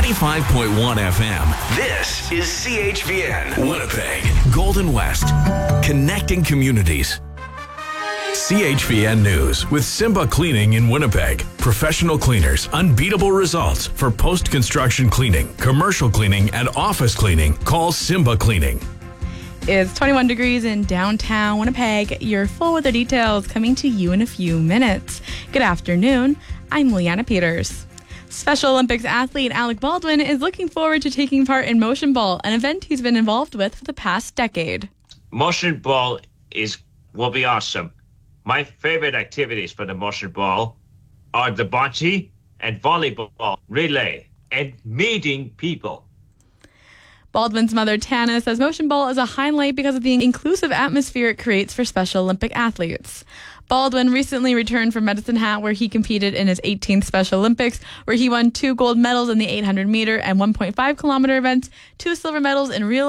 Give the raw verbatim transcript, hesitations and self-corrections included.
ninety-five point one F M. This is C H V N, Winnipeg, Golden West, connecting communities. C H V N News with Simba Cleaning in Winnipeg. Professional cleaners, unbeatable results for post-construction cleaning, commercial cleaning, and office cleaning. Call Simba Cleaning. It's twenty-one degrees in downtown Winnipeg. Your full weather details coming to you in a few minutes. Good afternoon. I'm Leanna Peters. Special Olympics athlete Alec Baldwin is looking forward to taking part in Motion Ball, an event he's been involved with for the past decade. Motion Ball is will be awesome. My favorite activities for the Motion Ball are the bocce and volleyball relay and meeting people. Baldwin's mother, Tana, says Motion Ball is a highlight because of the inclusive atmosphere it creates for Special Olympic athletes. Baldwin recently returned from Medicine Hat, where he competed in his eighteenth Special Olympics, where he won two gold medals in the eight hundred meter and one point five kilometer events, two silver medals in relay